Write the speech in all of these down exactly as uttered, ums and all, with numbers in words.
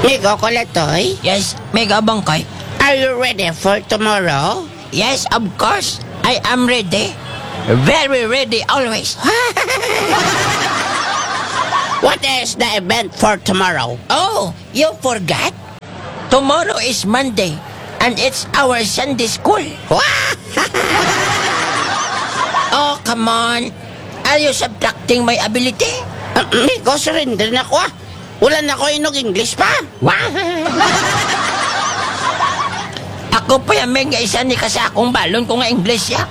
Migo Kulatoy, Yes, Mega Bangkay. are you ready for tomorrow? Yes, of course. I am ready. Very ready always. What is the event for tomorrow? Oh, you forgot? Tomorrow is Monday, and it's our Sunday school. Oh, come on. Are you subtracting my ability? Uh, Migo, surrender na ko ah. Wala na ko inog English pa. Ako pa yung mega isa ni kasakong balon ko nga English ya.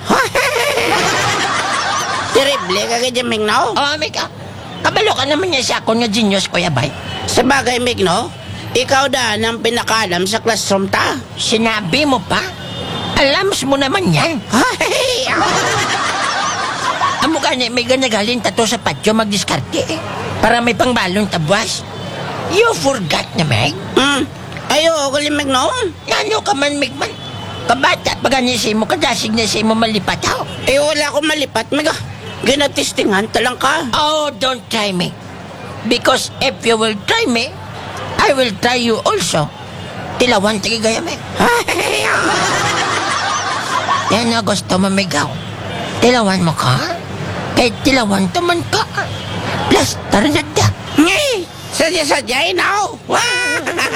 Terrible ka kaya Migno. Oh, mega. Kabalo ka naman niya sa akong nga genius, Kuya Bay. Sa bagay, Migno, ikaw da ang pinakaalam sa classroom ta. Sinabi mo pa? Alams mo naman yan. Amo gani, may ganagaling tato sa patyo magdiskarte eh. Para may pangbalong tabwas. You forgot na, Meg? Hmm, ayo, galing Migno. Ano ka man, Megman? Kabata, paganisin mo, kadasig na sa mo malipat ako. Eh, wala akong malipat, Migo. Ginatistingan talang ka. Oh, don't try me. Because if you will try me, I will try you also. Tilawan, tigigaya, Meg. Yan na gusto mo, Megaw. Tilawan mo ka? Kahit tilawan taman ka. Plus, taranada. Ngay, sadya-sadya, inaw.